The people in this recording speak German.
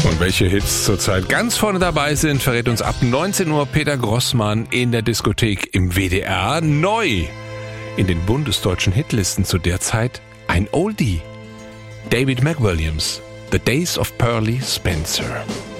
Und welche Hits zurzeit ganz vorne dabei sind, verrät uns ab 19 Uhr Peter Grossmann in der Diskothek im WDR. Neu in den bundesdeutschen Hitlisten zu der Zeit ein Oldie. David McWilliams, The Days of Pearly Spencer.